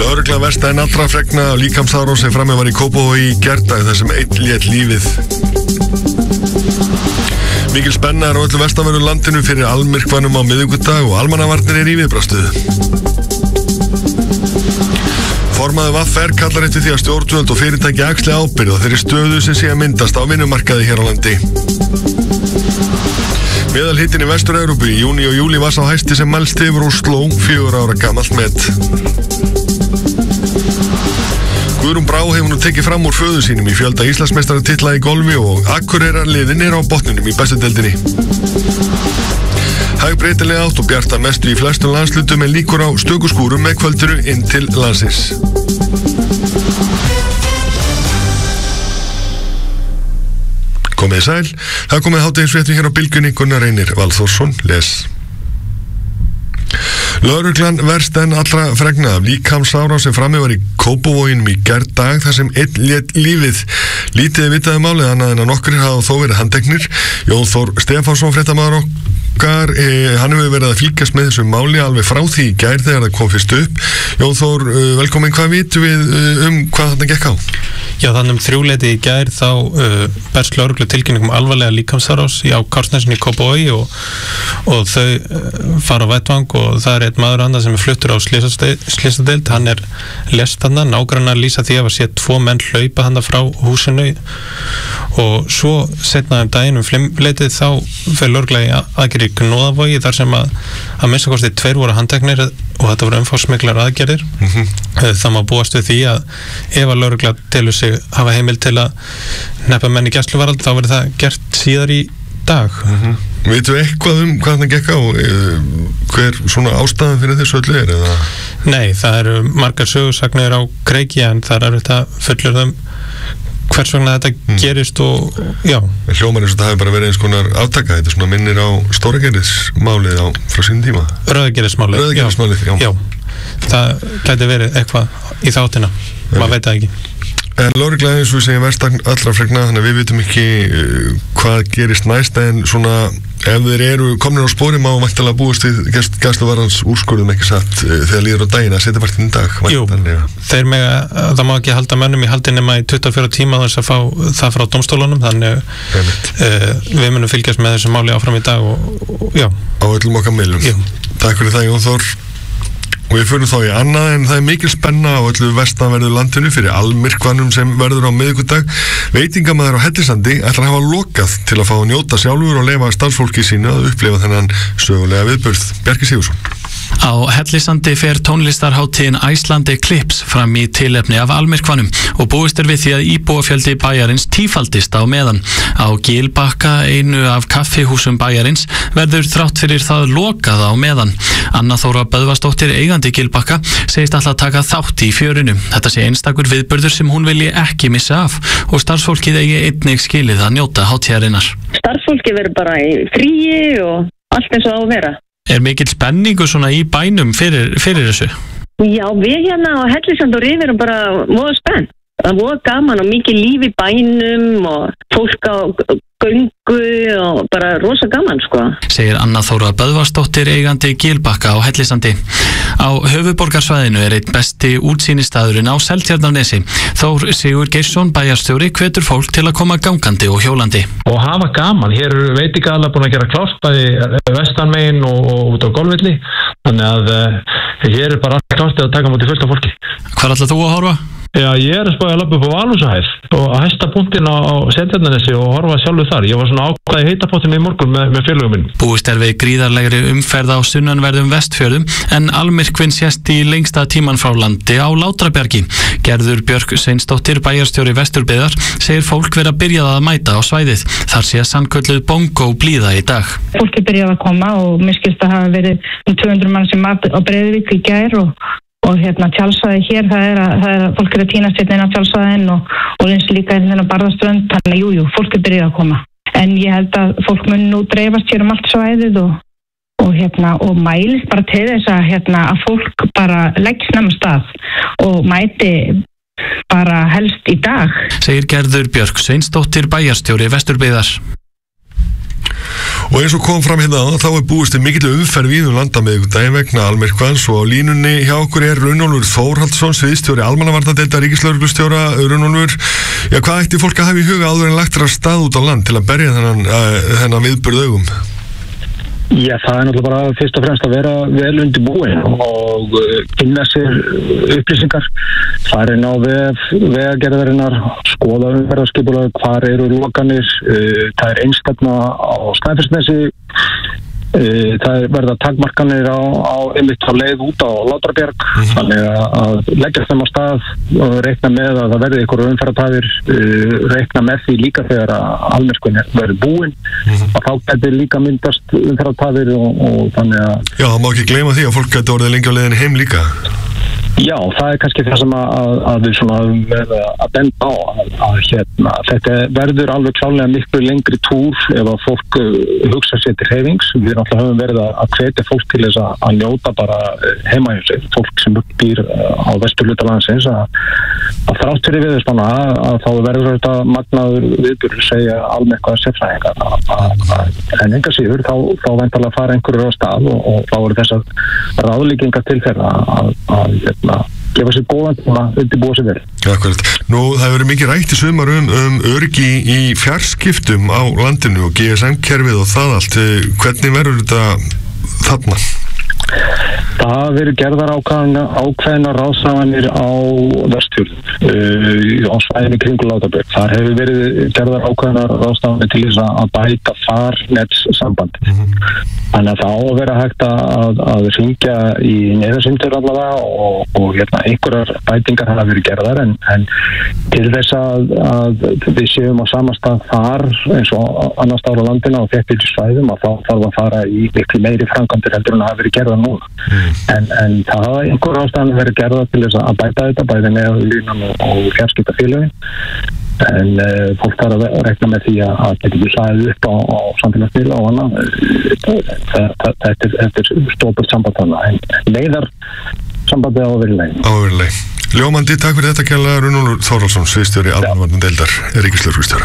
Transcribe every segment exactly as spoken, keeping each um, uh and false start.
Lögreglan versta en allra fregna af líkamsárás sem frammi var í Kópavogi í gærdag þar sem einn lét lífið. Mikil spenna er á öllu vestanverðu landinu fyrir almyrkvanum á miðvikudag og almannavarnir er í viðbragðsstöðu. Formaður V R kallar eftir því að stjórnvöld og fyrirtæki axli ábyrgð á þeirri stöðu sem sé að myndast á vinnumarkaði hér á landi. Meðalhitinn í Vestur-Evrópu í júní og júlí var sá hæsti sem mælst hefur og sló fjögur ára gamalt met. Guðrún Brá hefur nú tekið fram úr föður sínum í fjölda Íslandsmeistaratitla í golfi og Akureyrarliðin er á botninum í bestu deildinni. Hægbreytileg átt og bjart að mestu í flestum landslutum en líkur á stöku skúrum með kvöldinu inn til landsins. Komið sæl, það komið hádegisfréttum hér á Bylgjunni. Gunnar Reynir Valþórsson les. Lögreglan verst en allra fregna af líkamsárás sem frammi var í Kópavoginum í gærdag þar sem einn lét lífið. Lítið er vitað um málið annað en að nokkrir hafa þó verið handteknir. Jón Þór Stefánsson, fréttamaður okkar, eh, hann hefur verið að fylgjast með þessu máli alveg frá því í gær þegar það kom fyrst upp. Jón Þór, uh, velkomin, hvað vitum við uh, um hvað þarna gekk á? Já, þannig um þrjúleiti í gær þá uh, berst lögreglu tilkynning um alvarlega líkamsárás á Kársnesinu í Kópavogi og, og þau uh, fara á vettvang og það er einn maður annað sem er fluttur á slysadeild. Hann er lést þarna, nágrannar lýsa því að var séð tvo menn hlaupa þarna frá húsinu og svo setna um daginn um fimmleitið þá fer lögregla í aðgerð í Gnóðavogi þar sem að að minnsta kosti tveir voru handteknir og þetta voru umfangsmiklar aðgerðir. Mm-hmm. Það má búast við því að ef að lögregla telur sig hafa heimild til að neppa menn í gæsluvarðhald þá verður það gert síðar í dag. Mm-hmm. Veitum við eitthvað um hvað það gekk á? Hver svona ástæðan fyrir þessu öllu er? Eða? Nei, það eru margar sögursagnir á kreiki en það er þetta fullur um hvers vegna þetta mm. gerist og já. Hljómar eins og það hefur bara verið eins konar aftaka, þetta svona minnir á Stóragerðismálið á frá sínum tíma. Rauðagerðismálið. Rauðagerðismálið, já. já. Það gæti verið eitthvað í þáttina, maður veit það ekki. En lögregla eins og við segjum verst allra fregna, þannig að við vitum ekki uh, hvað gerist næst en svona ef þeir eru komnir á spori má væntanlega búast við gæsluvarðhals úrskurðum ekki satt uh, þegar líður á daginn að setja partinn í dag. Jú, þeir mega, það má ekki halda mönnum í haldi nema í tuttugu og fjóra tíma þess að fá það frá dómstólunum, þannig uh, við munum fylgjast með þessu máli áfram í dag og, og já. Á öllum okkar miðlum. Jú. Takk fyrir það, Jón Þór. Og við förum þá í annað en það er mikil spenna á öllu vestanverðu landinu fyrir almyrkvanum sem verður á miðvikudag. Veitingamaður á Hellisandi ætlar að hafa lokað til að fá að njóta sjálfur og leyfa starfsfólki sínu að upplifa þennan sögulega viðburð. Bjarki Sigursson. Á Hellisandi fer tónlistarhátíðin Iceland Eclipse fram í tilefni af almyrkvanum og búist er við því að íbúafjöldi bæjarins tífaldist á meðan. Á Gilbakka, einu af kaffihúsum bæjarins, verður þrátt fyrir það lokað á meðan. Anna Þóra Böðvarsdóttir, eigandi Gilbakka, segist alltaf taka þátt í fjörinu. Þetta sé einstakur viðburður sem hún vilji ekki missa af og starfsfólkið eigi einnig skilið að njóta hátíðarinnar. Starfsfólkið verður bara í fríi og allt eins og á að vera. Er mikill spenningu svona í bænum fyrir, fyrir þessu? Já, við hérna á Hellisand og Rif erum bara móða spenn. Það voru gaman og mikið líf í bænum og fólk á göngu og bara rosa gaman, sko. Segir Anna Þóra Böðvarsdóttir, eigandi Gilbakka á Hellisandi. Á höfuðborgarsvæðinu er einn besti útsýnistaðurinn á Seltjarnarnesi. Þór Sigur Geirsson, bæjarstjóri, hvetur fólk til að koma gangandi og hjólandi. Og hafa gaman. Hér eru veitingaaðilar búin að gera klárt bæði vestanmegin og, og út á golfvelli. Þannig að uh, hér er bara allt klártið að taka móti fullt af fólki. Hvar ætlar þú að horfa? Já, ég er að spája að labba upp á Valhúsahæð og að hæsta punktinn á, á Seltjarnarnesi og horfa sjálfur þar. Ég var svona ákvæði heitapottinni í morgun með, með félögum minn. Búist er við gríðarlegri umferð á sunnanverðum Vestfjörðum en almyrkvinn sést í lengsta tíman frá landi á Látrabjargi. Gerður Björk Sveinsdóttir, bæjarstjóri Vesturbyggðar, segir fólk vera byrjað að mæta á svæðið. Þar sé sannkölluð bongo blíða í dag. Fólk er byrjað að koma og mér skilst að hafa verið um tvö hundruð mann sem mat á Breiðuvík í gær og og hérna tjálsvæði hér, það er að, það er að fólk er að tínast hérna inn á tjálsvæðin og, og eins líka hérna Barðaströnd, þannig að jújú, fólk er byrjað að koma. En ég held að fólk mun nú dreifast hér um allt svæðið og, og hérna, og mælist bara til þess að hérna að fólk bara leggst nefnum stað og mæti bara helst í dag. Segir Gerður Björk Sveinsdóttir, bæjarstjóri Vesturbyggðar. Og eins og kom fram hérna á, þá er búist til mikill umferð víðum landa með daginn vegna almyrkvans og á línunni hjá okkur er Runólfur Þórhallsson, sviðsstjóri almannavarnadeildar ríkislögreglustjóra. Runólfur, já, hvað ætti fólk að hafa í huga áður en lagt er af stað út á land til að berja þennan, uh, þennan viðburð augum? Já, það er náttúrulega bara fyrst og fremst að vera vel undir búin og kynna sér upplýsingar, fara inn á vef, vegagerðarinnar, skoða umferðarskipulag, hvar eru lokanir, það er einstefna á Snæfellsnesi, það er verða takmarkanir á, á einmitt á leið út á Látrabjarg, mm-hmm. þannig að leggja þeim á stað og reikna með að það verði ykkur umferðartafir, reikna með því líka þegar að almyrkvinn verður búin, mm-hmm. og þá getur líka myndast umferðartafir og, og þannig að... Já, það má ekki gleyma því að fólk getur orðið lengi á leiðinni heim líka. Já, það er kannski það sem að, að við svona verða að benda á að, að hérna, þetta verður alveg klálega miklu lengri túr ef að fólk hugsa sér til hreyfings. Við náttúrulega höfum verið að hvetja fólk til þess að, að njóta bara heima hjá sig, fólk sem býr á vesturhluta landsins að, að þrátt fyrir viðurspána að, að þá verður þetta magnaður viðburður segja almyrkvaðar sérfræðingar en enga síður þá, þá væntanlega fara einhverjur á stað og, og þá eru þessar ráðlíkingar til þeirra að, að, að að gefa sér góðan tíma undirbúa sér vel. Akkurat. Nú, það hefur verið mikið rætt í sumar um, um öryggi í fjarskiptum á landinu og G S M-kerfið og það allt. Hvernig verður þetta þarna? Það verður gerðar ákveðna, ákveðna ráðstafanir á Vestfjörðum, uh, á svæðinni kringu Látrabjarg. Þar hefur verið gerðar ákveðna ráðstafanir til þess að bæta farnetssamband. Mm-hmm. Þannig að það á að vera hægt að, að hringja í neyðarsyndir allavega og, og hérna, einhverjar bætingar hafa verið gerðar en, en til þess að, að við séum á sama stað þar eins og annars staðar á landina og þéttbýlissvæðum að þá þarf að fara í miklu meiri framkvæmdir heldur en að hafa verið gerðar núna. Mm. En, en það hafa einhver ástæðan verið gerða til þess að bæta þetta bæði með línan og, og fjarskiptafélögin en uh, fólk þarf að rekna með því að það getur ekki sæðið upp á, á samfélagsmiðla og annað þetta er stópult samband þannig en leiðar sambandið á að vera leið. Á að vera leið. Ljómandi, takk fyrir þetta kjalla Runólfur Þórhallsson, sviðsstjóri almannavarnadeildar ríkislögreglustjóra.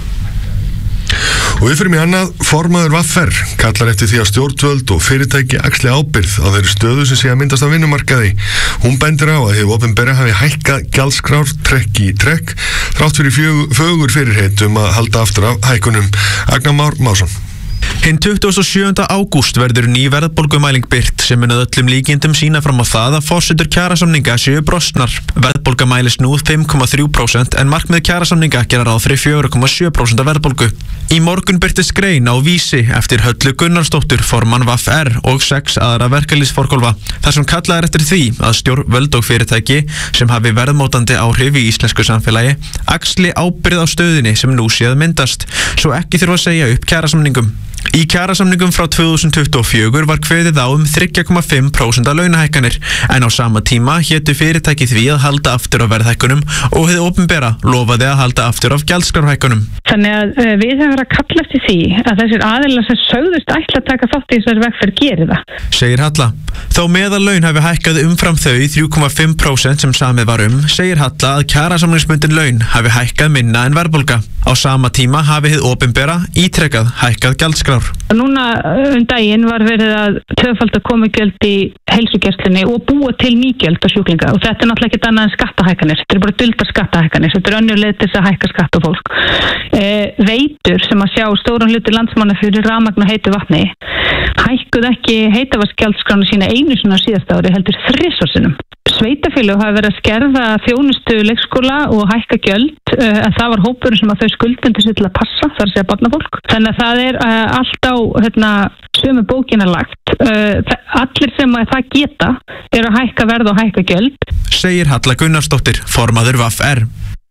Og við fyrir mig annað, formaður V R kallar eftir því að stjórnvöld og fyrirtæki axli ábyrgð á þeirri stöðu sem sé að myndast á vinnumarkaði. Hún bendir á að hið opinbera hafi hækkað gjaldskrár trekk í trekk þrátt fyrir fjög, fögur fyrirheit um að halda aftur af hækkunum. Agnar Már Másson. Hinn tuttugasta og sjöunda ágúst verður ný verðbólgumæling birt sem mun að öllum líkindum sýna fram á það að forsendur kjarasamninga séu brostnar. Verðbólga mælist nú fimm komma þrjú prósent en markmið kjarasamninga gera ráð fyrir fjögur komma sjö prósent verðbólgu. Í morgun birtist grein á Vísi eftir Höllu Gunnarsdóttur, formann V R og sex aðra verkalýðsforkólfa. Þar sem kallað er eftir því að stjórnvöld og fyrirtæki sem hafi verðmótandi áhrif í íslensku samfélagi axli ábyrgð á stöðinni sem nú sé að myndast, svo ekki þurfa að segja upp kjarasamningum. Í kjarasamningum frá tvö þúsund tuttugu og fjögur var kveðið á um þrjú komma fimm prósent launahækkanir en á sama tíma hétu fyrirtæki því að halda aftur af verðhækkunum og hið opinbera lofaði að halda aftur af gjaldskrárhækkunum. Þannig að uh, við hefum verið að kalla eftir því að þessir aðilar sem sögðust ætla að taka þátt í þessari vegferð geri það. Segir Halla. Þó meðallaun hafi hækkað umfram þau þrjú komma fimm prósent sem samið var um, segir Halla að kjarasamningsbundin laun hafi hækkað minna en verðbólga. Á sama tíma hafi hið opinbera ítrekkað hækkað gjaldskrár. Núna um daginn var verið að tvöfalda komugjöld í heilsugæslunni og búa til nýgjöld á sjúklinga og þetta er náttúrulega ekkert annað en skattahækkanir. Þetta er bara duldar skattahækkanir. Þetta er önnur leið til þess að hækka skatt á fólk. E, veitur sem að sjá stóran hluti landsmanna fyrir rafmagn og heitu vatni hækkuð ekki heitavatnsgjaldskrána sína einu svona síðasta ári heldur þrisvar sinnum. Sveitafélög hafa verið að skerða þjónustu leikskóla og hækka gjöld en það var hópurinn sem að þau skuldbundu sér til að passa, þar sé að barnafólk. Þannig að það er uh, allt á hérna, sömu bókina lagt. Uh, allir sem að það geta er að hækka verð og hækka gjöld. Segir Halla Gunnarsdóttir, formaður V R.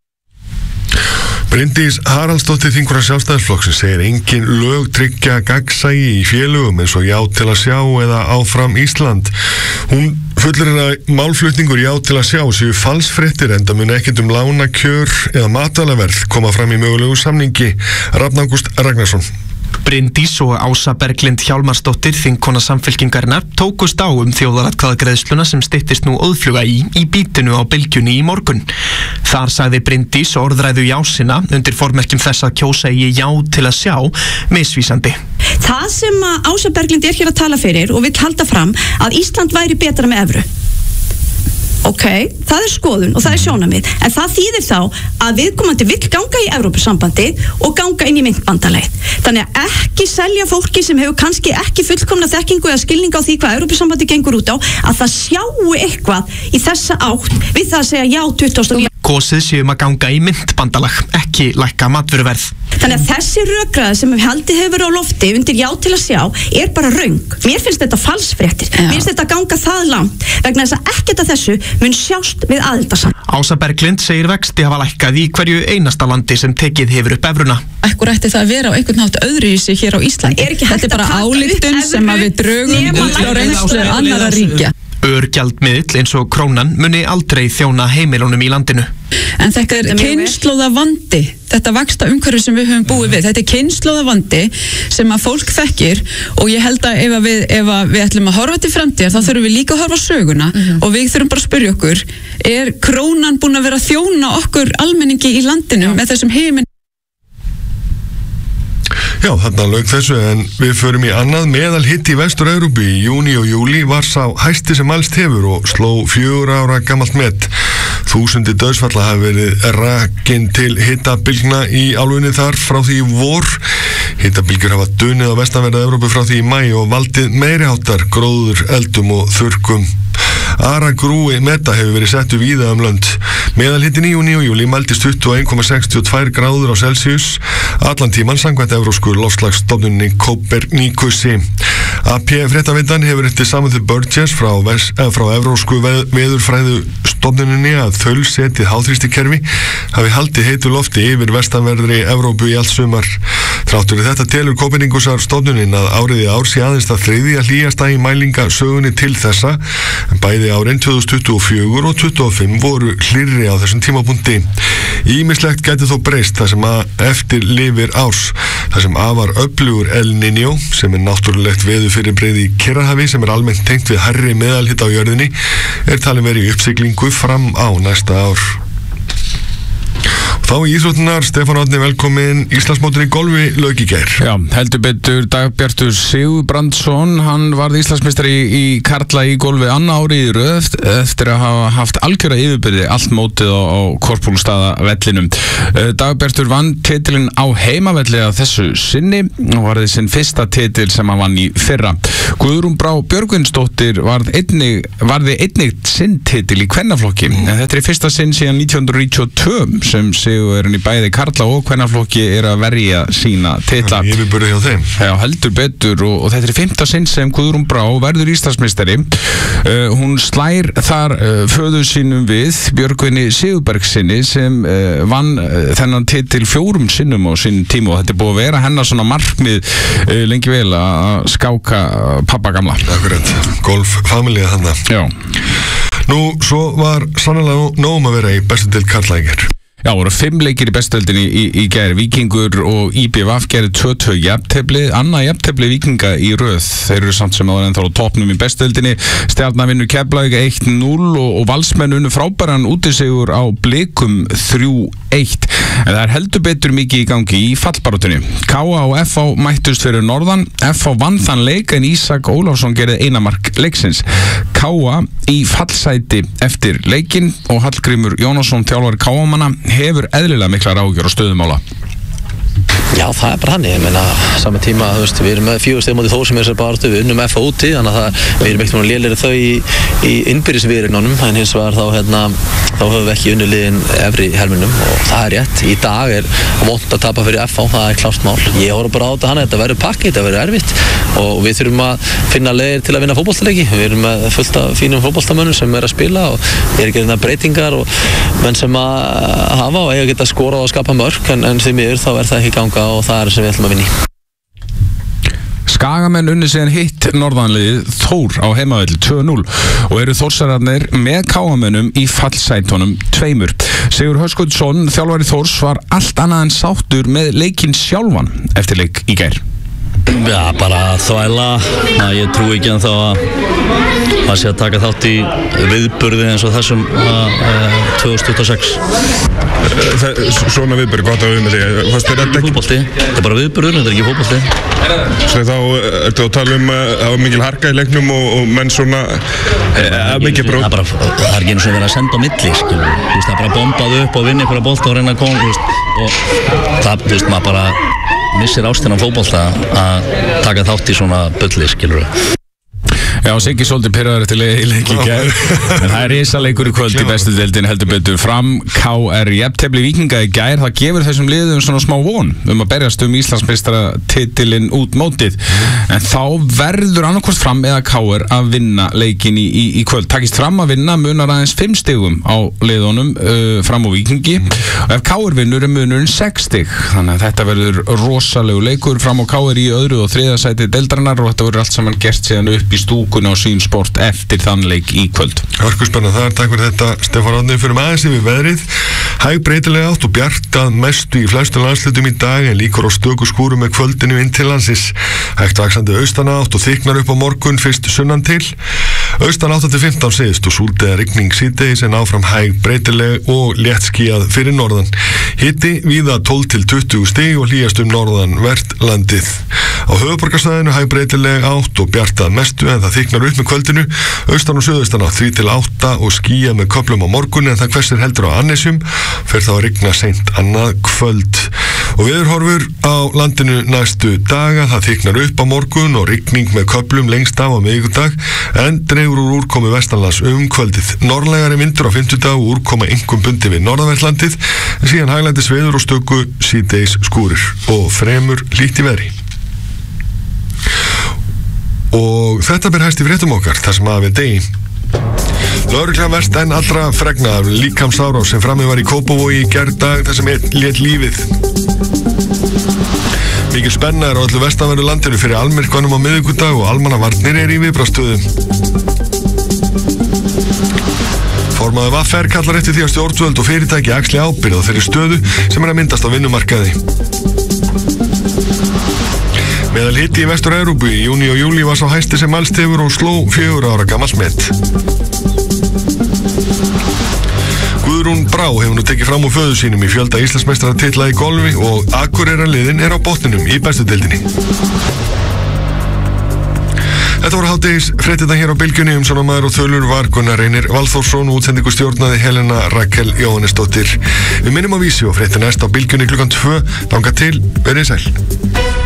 Bryndís Haraldsdóttir þingkona Sjálfstæðisflokksins segir engin lög tryggja gagnsæi í félögum eins og Já til að sjá eða Áfram Ísland. Hún fullir að málflutningur Já til að sjá séu falsfréttir enda mun ekkert um lánakjör eða matvælaverð koma fram í mögulegu samningi. Rafn Ágúst Ragnarsson. Bryndís og Ása Berglind Hjálmarsdóttir, þingkona Samfylkingarinnar, tókust á um þjóðaratkvæðagreiðsluna sem styttist nú óðfluga í í bítinu á Bylgjunni í morgun. Þar sagði Bryndís orðræðu já sinna undir formerkjum þess að kjósa í já til að sjá misvísandi. Það sem að Ása Berglind er hér að tala fyrir og vill halda fram að Ísland væri betra með evru. Ok, það er skoðun og það er sjónarmið, en það þýðir þá að viðkomandi vill ganga í Evrópusambandið og ganga inn í myntbandalagið. Þannig að ekki selja fólki sem hefur kannski ekki fullkomna þekkingu eða skilning á því hvað Evrópusambandið gengur út á, að það sjáu eitthvað í þessa átt við það að segja já tuttugasta og níunda. Kosið séum að ganga í myntbandalag, ekki lækka matvöruverð. Þannig að þessi rökræða sem haldið hefur á lofti undir já til að sjá er bara röng. Mér finnst þetta falsfréttir. Mér finnst þetta ganga það langt vegna þess að ekkert af þessu mun sjást við aðildarsamning. Ása Berglind segir vexti hafa lækkað í hverju einasta landi sem tekið hefur upp evruna. Ekkur ætti það að vera á einhvern hátt öðruvísi hér á Íslandi. Er þetta er bara ályktun sem að við drögum út á reynslu annarra ríkja. Örgjaldmiðill eins og krónan muni aldrei þjóna heimilunum í landinu. En þetta er kynslóða vandi, þetta vaxta umhverfi sem við höfum búið við, þetta er kynslóða vandi sem að fólk þekkir og ég held að ef að við, ef að við ætlum að horfa til framtíðar þá þurfum við líka að horfa á söguna mm-hmm. og við þurfum bara að spyrja okkur, er krónan búin að vera að þjóna okkur almenningi í landinu Já. Með þessum heiminn? Já, þarna lauk þessu en við förum í annað meðal hitt í Vestur-Evrópu í júní og júlí var sá hæsti sem mælst hefur og sló fjögur ára gamalt met. Þúsundi dauðsfalla hafi verið rakin til hitabylgna í álfunni þar frá því í vor. Hitabylgjur hafa dunið á vestanverðu Evrópu frá því í maí og valdið meiriháttar gróður, eldum og þurrkum. Aragrúi meta hefur verið settu víða um lönd. Meðalhittin í júní og júlí mældist tuttugu og eitt komma sextíu og tvær gráður á Celsius allan tíman samkvæmt evrópsku loftslagsstofnuninni Kopernikusi. A P fréttavindan hefur eftir Samuel Burgess frá, frá evrópsku veð, veðurfræðu stofnuninni að þaulsetið háþrýstikerfi hafi haldið heitu lofti yfir vestanverðri Evrópu í allt sumar. Þráttur í þetta telur Kopernikusar stofnunin að áriði ár sé aðeins það þriðja hlýjasta í mælinga sögunni til þessa, en bæði árin tvö þúsund tuttugu og fjögur og tuttugu og fimm voru hlýrri á þessum tímapunkti. Ýmislegt gæti þó breyst það sem að eftir lifir árs, það sem afar öflugur El Niño, sem er náttúrulegt veðurfyrirbrigði í Kyrrahafi sem er almennt tengt við hærri meðalhita á jörðinni, er talin verið í uppsiglingu fram á næsta ár. Þá í íþróttunar, Stefán Árni, velkomin. Íslandsmótinu í golfi lauk í gær. Já, heldur betur Dagbjartur Sigurbrandsson, hann varð Íslandsmeistari í, í karla í golfi annað árið í röð eftir að hafa haft algjöra yfirbyrði allt mótið á, á Korpúlstaða vellinum. Dagbjartur vann titilinn á heimavelli að þessu sinni og varði sinn fyrsta titil sem hann vann í fyrra. Guðrún Brá Björgvinsdóttir varð einnig, varði einnig sinn titil í kvennaflokki, en þetta er fyrsta sinn síðan nítján hundruð níutíu og tvö sem sigurinn í bæði karla og kvennaflokki er að verja sína titla. Ég vil byrja hjá þeim. Já, heldur betur og, og þetta er fimmta sinn sem Guðrún Brá verður Íslandsmeistari. Uh, hún slær þar uh, föður sínum við Björgvini Sigurbergsinni sem uh, vann uh, þennan titil fjórum sinnum á sinn tíma og þetta er búið að vera hennar svona markmið uh, lengi vel að skáka pappa gamla. Akkurat, golffamilía þannig. Já. Nú, svo var sannlega nóg að vera í bestu deild karla í gær. Já, voru fimm leikir í bestöldinni í, í, í gær. Víkingur og I B V gerði tvö tvö jafntefli, annað jafntefli Víkinga í röð. Þeir eru samt sem áður ennþá á toppnum í bestöldinni. Stjarnan vinnur Keflavík eitt núll og, og Valsmenn unnu frábæran útisigur á Blikum þrjú eitt. En það er heldur betur mikið í gangi í fallbaráttunni. K A og F A mættust fyrir norðan. F A vann þann leik en Ísak Ólafsson gerði eina mark leiksins. K A í fallsæti eftir leikinn og Hallgrímur Jónasson þjálfari K A-manna hefur eðlilega miklar ágjör og stöðumála. Já, það er bara hann, ég meina saman tíma, þú veist, við erum með fjögur stig á móti Þór sem er þessar baráttu, við unnum F A úti þannig að það, við erum ekkert lélegri þau í, í innbyrðisviðriðnum, en hins vegar þá hérna, þá höfum við ekki unnið liðin efri helminum og það er rétt, í dag er vont að tapa fyrir F A, það er klárt mál. Ég horf bara á þetta hann, þetta verður pakki, þetta verður erfitt og við þurfum að finna leiðir til að vinna fótboltaleiki. Við erum með fullt af fínum fótboltamönnum sem er að spila og er ekki hérna breytingar og menn sem að hafa og eiga geta skorað og skapa mörk en, en því miður þá er það ekki ganga og það er sem við ætlum að vinna í. Skagamenn unnu síðan hitt norðanliðið Þór á heimavelli tvö núll og eru Þórsararnir með K A-mennum í fallsætunum tveimur. Sigur Höskuldsson, þjálfari Þórs, var allt annað en sáttur með leikinn sjálfan eftir leik í gær. Já, bara þvæla að ég trúi ekki en þá að það sé að taka þátt í viðburði eins og þessum tvö þúsund tuttugu og sex. Svona viðburði, hvað það við með því? Þetta er ekki fótbolti, þetta er bara viðburður, þetta er ekki fótbolti. Svo þá ertu að tala um að það var mikil harka í leiknum og, og menn svona e, mikið bróð? Það, það er ekki eins og verið að senda á milli, skilur. Þú veist, það er bara bombað upp og vinni ykkur að bolta og reyna að koma, þú veist, og það, þú veist, maður bara missir ástina fótbolta að taka þátt í svona bulli, skilur. Já, Siggi svolítið pyrraður eftir leiki í gær. En það er risaleikur í kvöld í bestu deildin heldur betur. Fram K R jafntefli Víkinga í gær. Það gefur þessum liðum svona smá von um að berjast um Íslandsmeistaratitilinn út mótið. En þá verður annarkvort Fram eða K R að vinna leikin í, í, í kvöld. Takist Fram að vinna munar aðeins fimm stigum á liðunum uh, Fram og Víkingi. Og ef K R vinnur er munurinn sex stig. Þannig að þetta verður rosalegu leikur. Fram og K R í öðru og þriðja sæti deildarinnar og þetta verður allt saman gert síðan upp í stúku á sín sport eftir þann leik í kvöld. Hörku spennað þar, takk fyrir þetta Stefán Árni. Fyrir aðeins yfir veðrið. Hæg breytilega átt og bjart að mestu í flestum landslutum í dag en líkur á stöku skúrum með kvöldinu inn til landsins. Hægt vaxandi austana átt og þyknar upp á morgun fyrst sunnan til. Austan átta til fimmtán syðst og súld eða rigning síðdegis en áfram hæg breytileg og léttskýjað fyrir norðan. Hiti víða tólf til tuttugu stig og hlýjast um norðanvert landið. Á höfuðborgarsvæðinu hæg breytileg átt og bjart að mestu en það þyknar upp með kvöldinu. Austan og suðaustan átt þrír til átta og skýjað með köflum á morgun en það hvessir heldur á annesjum. Fer þá að rigna seint annað kvöld. Og veðurhorfur á landinu næstu daga. Það þyknar upp á morgun og rigning með köflum lengst af á miðvikudag en dregur úr úrkomu vestanlands um kvöldið. Norðlægari vindur á fimmtudag og úrkoma einkum bundi við norðanverðlandið en síðan hæglætis veður og stöku síðdeis skúrir og fremur hlýtt í veðri. Og þetta ber hæst í fréttum okkar þar sem að við degi. Lögreglan verst enn allra fregna af líkamsárás sem frammi var í Kópavogi í gærdag þar sem einn lét lífið. Mikil spenna er á öllu vestanverðu landinu fyrir almyrkvanum á miðvikudag og almannavarnir er í viðbragðsstöðu. Formaður V R kallar eftir því að stjórnvöld og fyrirtæki axli ábyrgð á þeirri stöðu sem er að myndast á vinnumarkaði. Meðal hiti í Vestur-Evrópu í júní og júlí var sá hæsti sem mælst hefur og sló fjögur ára gamalt met. Guðrún Brá hefur nú tekið fram úr föður sínum í fjölda Íslandsmeistaratitla í golfi og Akureyrarliðin er á botninum í bestu deildinni. Þetta voru hádegis fréttirnar hér á Bylgjunni. Umsjónarmaður og þölur var Gunnar Reynir Valþórsson og útsendingu stjórnaði Helena Rakel Jóhannesdóttir. Við minnum á vísi og fréttir næst á Bylgjunni klukkan tvö. Þangað til, verið sæl.